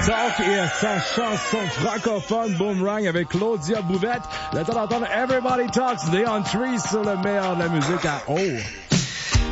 Talk et sa chanson francophone Boomerang avec Claudia Bouvette. Le temps d'entendre Everybody Talks, Léon Tree sur le meilleur de la musique à haut.